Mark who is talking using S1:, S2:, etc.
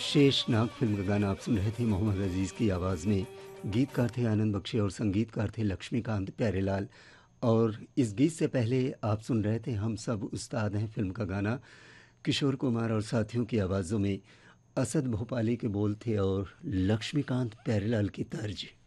S1: Sheshnag film का गाना आप सुन रहे थे मोहम्मद अजीज़ की आवाज़ में। गीतकार थे आनंद बख्शी और संगीतकार थे लक्ष्मीकांत प्यारेलाल। और इस गीत से पहले आप सुन रहे थे हम सब उस्ताद हैं फिल्म का गाना, किशोर कुमार और साथियों की आवाज़ों में। असद भोपाली के बोल थे और लक्ष्मीकांत प्यारेलाल की तर्ज।